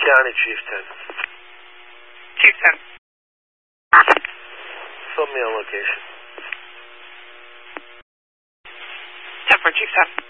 County, Chieftain. Chieftain. Fill me on location. 10 for Chieftain.